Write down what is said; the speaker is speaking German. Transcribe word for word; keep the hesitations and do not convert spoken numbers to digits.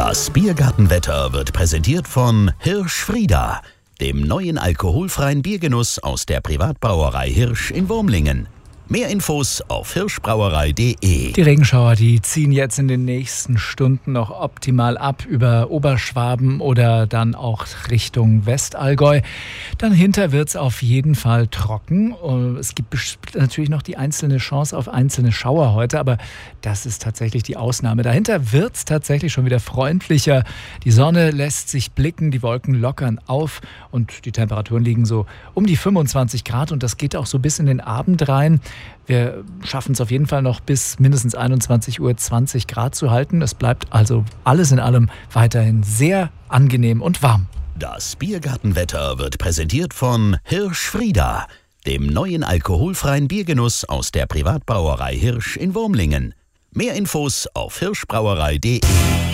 Das Biergartenwetter wird präsentiert von Hirsch-Frieda, dem neuen alkoholfreien Biergenuss aus der Privatbrauerei Hirsch in Wurmlingen. Mehr Infos auf hirschbrauerei punkt de. Die Regenschauer, die ziehen jetzt in den nächsten Stunden noch optimal ab über Oberschwaben oder dann auch Richtung Westallgäu. Dann hinter wird es auf jeden Fall trocken. Es gibt natürlich noch die einzelne Chance auf einzelne Schauer heute, aber das ist tatsächlich die Ausnahme. Dahinter wird es tatsächlich schon wieder freundlicher. Die Sonne lässt sich blicken, die Wolken lockern auf und die Temperaturen liegen so um die fünfundzwanzig Grad und das geht auch so bis in den Abend rein. Wir schaffen es auf jeden Fall noch bis mindestens einundzwanzig Uhr zwanzig Grad zu halten. Es bleibt also alles in allem weiterhin sehr angenehm und warm. Das Biergartenwetter wird präsentiert von Hirsch-Frieda, dem neuen alkoholfreien Biergenuss aus der Privatbrauerei Hirsch in Wurmlingen. Mehr Infos auf hirschbrauerei punkt de.